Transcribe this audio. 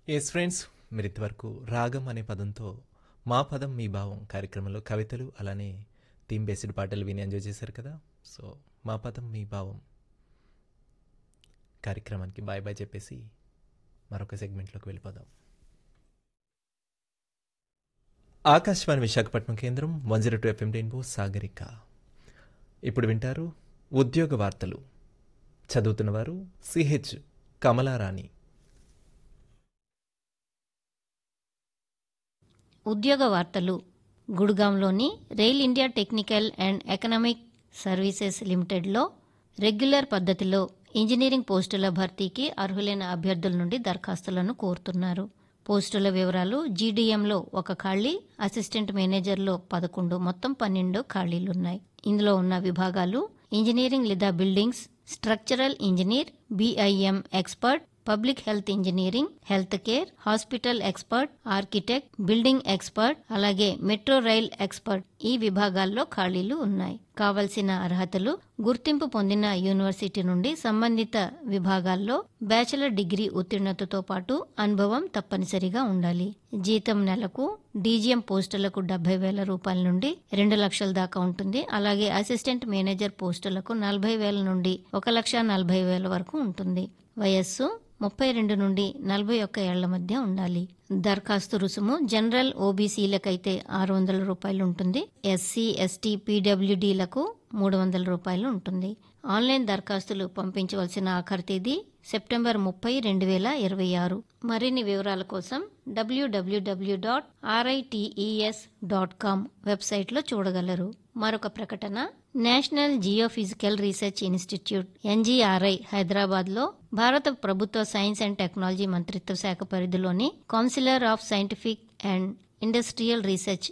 Yes friends, మీరు ఇంతవరకు రాగం అనే పదంతో మా పదం మీ భావం కార్యక్రమంలో కవితలు అలానే థీమ్ బేస్డ్ పాటలు విని ఎంజాయ్ చేశారు కదా. సో మా పదం మీ భావం కార్యక్రమానికి బాయ్ బాయ్ చెప్పేసి మరొక సెగ్మెంట్లోకి వెళ్ళిపోదాం. ఆకాశవాణి విశాఖపట్నం కేంద్రం 102 FM రెయిన్బో సాగరిక. ఇప్పుడు వింటారు ఉద్యోగ వార్తలు. చదువుతున్నవారు సిహెచ్ కమలారాణి. ఉద్యోగ వార్తలు. గుడ్గాంలోని rail India technical and economic services లిమిటెడ్లో regular పద్ధతిలో ఇంజనీరింగ్ పోస్టుల భర్తీకి అర్హులైన అభ్యర్థుల నుండి దరఖాస్తులను కోరుతున్నారు. పోస్టుల వివరాలు: జీడీఎంలో 1 ఖాళీ, అసిస్టెంట్ మేనేజర్లో 11, మొత్తం 12 ఖాళీలున్నాయి. ఇందులో ఉన్న విభాగాలు: ఇంజనీరింగ్ లేదా buildings, structural engineer, BIM expert, public health engineering, health care, hospital expert, architect, building expert, అలాగే మెట్రో రైల్ ఎక్స్పర్ట్ ఈ విభాగాల్లో ఖాళీలు ఉన్నాయి. కావలసిన అర్హతలు: గుర్తింపు పొందిన యూనివర్సిటీ నుండి సంబంధిత విభాగాల్లో బ్యాచిలర్ డిగ్రీ ఉత్తీర్ణతతో పాటు అనుభవం తప్పనిసరిగా ఉండాలి. జీతం నెలకు డీజీఎం పోస్టులకు 70,000 రూపాయల నుండి 2 లక్షల దాకా ఉంటుంది. అలాగే అసిస్టెంట్ మేనేజర్ పోస్టులకు 40,000 నుండి 1,40,000 వరకు ఉంటుంది. వయస్సు 32 నుండి 41 ఏళ్ల మధ్య ఉండాలి. దరఖాస్తు రుసుము: జనరల్ ఓబీసీలకైతే 600 రూపాయలు ఉంటుంది. SC, ST, PWDలకు 300 రూపాయలు ఉంటుంది. ఆన్లైన్ దరఖాస్తులు పంపించవలసిన ఆఖరి తేదీ సెప్టెంబర్ 30, 2026. మరిన్ని వివరాల కోసం www.rites.com వెబ్సైట్లో చూడగలరు. మరొక ప్రకటన: national geophysical research institute NGRI హైదరాబాద్లో భారత ప్రభుత్వ సైన్స్ అండ్ టెక్నాలజీ మంత్రిత్వ శాఖ పరిధిలోని councillor of scientific and industrial research